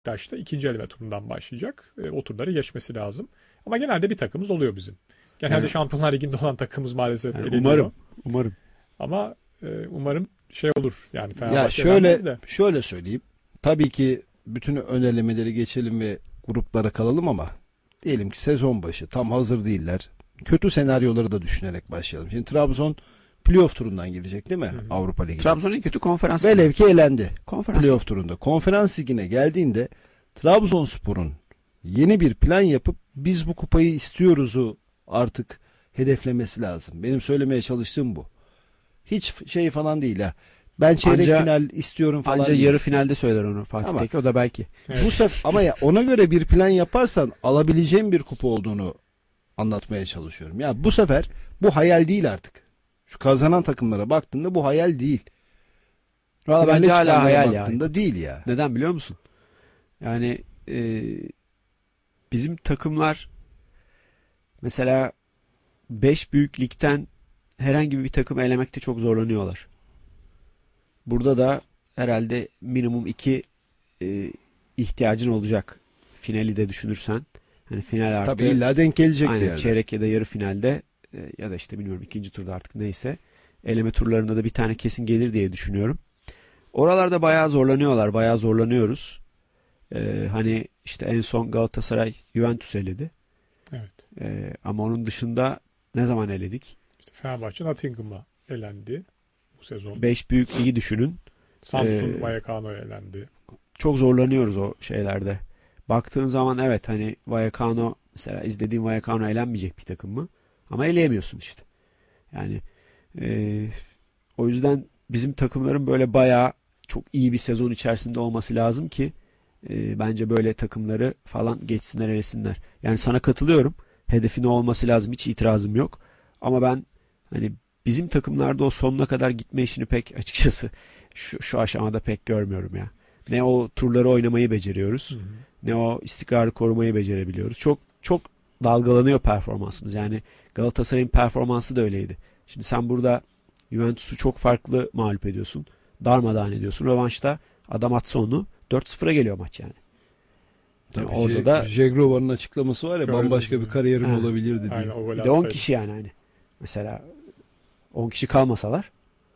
Beşiktaş'ta ikinci eleme turundan başlayacak. O turları geçmesi lazım. Ama genelde bir takımımız oluyor bizim. Genelde Yani, Şampiyonlar Ligi'nde olan takımımız maalesef yani eleniyor. umarım. Ama umarım şey olur. Yani Ya Fenerbahçe elenmez de. şöyle söyleyeyim. Tabii ki bütün ön elemeleri geçelim ve gruplara kalalım ama diyelim ki sezon başı tam hazır değiller. Kötü senaryoları da düşünerek başlayalım. Şimdi Trabzon playoff turundan girecek değil mi? Hı hı. Avrupa Ligi'ne. Trabzon en kötü konferans. Velev ki elendi. Konferans. Playoff turunda. Konferans ligine geldiğinde Trabzonspor'un yeni bir plan yapıp biz bu kupayı istiyoruzu artık hedeflemesi lazım. Benim söylemeye çalıştığım bu. Hiç şey falan değil ha. Ben çeyrek final istiyorum falan Anca değil. yarı finalde söyler onu Fatih Ama- Tekke. O da belki. Evet. Ama ya ona göre bir plan yaparsan alabileceğin bir kupa olduğunu anlatmaya çalışıyorum. Ya bu sefer bu hayal değil artık. Şu kazanan takımlara baktığında bu hayal değil. Valla Finale bence hala çıkanlara hayal ya. baktığında değil ya. Neden biliyor musun? Yani bizim takımlar mesela 5 büyük ligden herhangi bir takım elemekte çok zorlanıyorlar. Burada da herhalde minimum 2 ihtiyacın olacak. Finali de düşünürsen. Hani final artı. Tabii illa denk gelecek bir Aynen, yerde. çeyrek ya da yarı finalde ya da işte bilmiyorum ikinci turda artık neyse. Eleme turlarında da bir tane kesin gelir diye düşünüyorum. Oralarda bayağı zorlanıyorlar. Bayağı zorlanıyoruz. Hani işte en son Galatasaray Juventus eledi. Evet. Ama onun dışında ne zaman eledik? İşte Fenerbahçe Nottingham'a elendi bu sezon. 5 büyük ligi düşünün. Samsun Vallecano'ya elendi. Çok zorlanıyoruz o şeylerde. Baktığın zaman evet hani Vallecano mesela izlediğin Vallecano elenmeyecek bir takım mı? Ama eleyemiyorsun işte. Yani o yüzden bizim takımların böyle bayağı çok iyi bir sezon içerisinde olması lazım ki bence böyle takımları falan geçsinler elesinler. Yani sana katılıyorum. Hedefin o olması lazım. Hiç itirazım yok. Ama ben hani bizim takımlarda o sonuna kadar gitme işini pek açıkçası şu aşamada pek görmüyorum ya. Ne o turları oynamayı beceriyoruz. Hı hı. Ne o istikrarı korumayı becerebiliyoruz. Çok çok dalgalanıyor performansımız. Yani Galatasaray'ın performansı da öyleydi. Şimdi sen burada Juventus'u çok farklı mağlup ediyorsun. Darmadağın ediyorsun. Rövanşta adam atsa onu 4-0'a geliyor maç yani. Tabii orada da Jegrova'nın açıklaması var ya Gördüm, bambaşka bir evet. kariyerim Ha. olabilirdi diye. Aynen, o golü bir de 10 atsaydı. kişi yani hani. Mesela 10 kişi kalmasalar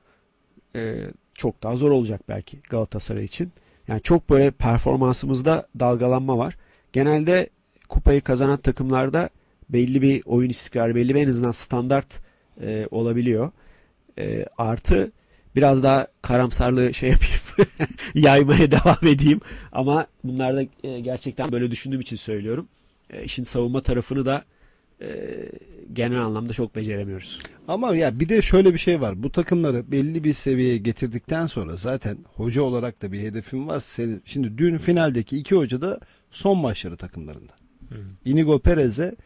çok daha zor olacak belki Galatasaray için. Yani çok böyle performansımızda dalgalanma var. Genelde kupayı kazanan takımlarda belli bir oyun istikrarı, belli bir en azından standart olabiliyor. Artı biraz daha karamsarlığı şey yapayım, yaymaya devam edeyim. Ama bunlar da gerçekten böyle düşündüğüm için söylüyorum. İşin savunma tarafını da genel anlamda çok beceremiyoruz. Ama ya bir de şöyle bir şey var. Bu takımları belli bir seviyeye getirdikten sonra zaten hoca olarak da bir hedefim var. Şimdi dün finaldeki iki hoca da son maçları takımlarında. Hı. Inigo Perez'e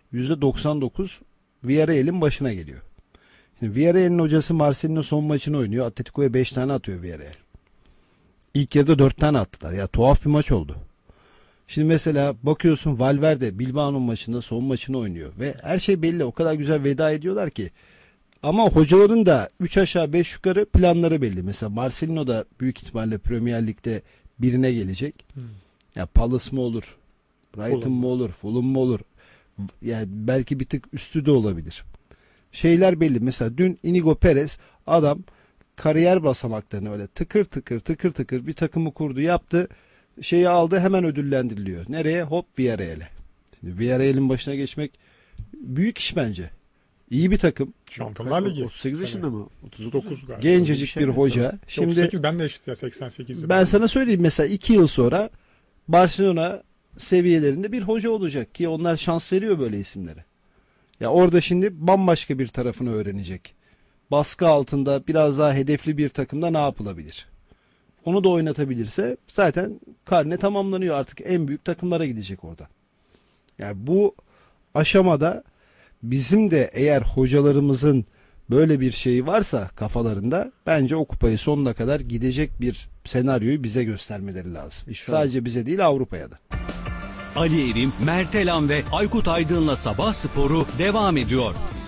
%99 Villarreal'in başına geliyor. Şimdi Villarreal'in hocası Marcelinho son maçını oynuyor. Atletico'ya 5 tane atıyor Villarreal. İlk yarıda 4 tane attılar. Ya tuhaf bir maç oldu. Şimdi mesela bakıyorsun Valverde Bilbao'nun maçında son maçını oynuyor ve her şey belli. O kadar güzel veda ediyorlar ki. Ama hocaların da 3 aşağı 5 yukarı planları belli. Mesela Marcelino da büyük ihtimalle Premier Lig'de birine gelecek. Ya Palace mı olur? Brighton Fulham mu olur? Fulham mu olur? Yani belki bir tık üstü de olabilir. Şeyler belli. Mesela dün Inigo Perez adam kariyer basamaklarını öyle tıkır tıkır bir takımı kurdu, yaptı. Şeyi aldı, hemen ödüllendiriliyor. Nereye? Hop Villarreal'e. Şimdi Villarreal'in başına geçmek büyük iş bence. İyi bir takım. Şampiyonlar Ligi. 38 yaşında mı? 39 galiba. Gencecik şey bir mi? hoca. Şimdi 38 ben de eşit ya 88. ben sana söyleyeyim, mesela 2 yıl sonra Barcelona seviyelerinde bir hoca olacak ki onlar şans veriyor böyle isimlere. Ya orada şimdi bambaşka bir tarafını öğrenecek. Baskı altında biraz daha hedefli bir takımda ne yapılabilir? Onu da oynatabilirse zaten karne tamamlanıyor, artık en büyük takımlara gidecek orada. Yani bu aşamada bizim de eğer hocalarımızın böyle bir şeyi varsa kafalarında, bence o kupayı sonuna kadar gidecek bir senaryoyu bize göstermeleri lazım. İnşallah. Sadece bize değil, Avrupa'ya da. Ali Erim, Mert Elan ve Aykut Aydın'la Sabah Sporu devam ediyor.